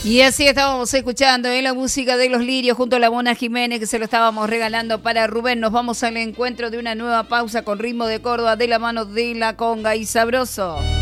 Y así estábamos escuchando la música de Los Lirios junto a la Mona Jiménez, que se lo estábamos regalando para Rubén. Nos vamos al encuentro de una nueva pausa con ritmo de Córdoba de la mano de La Conga y Sabroso.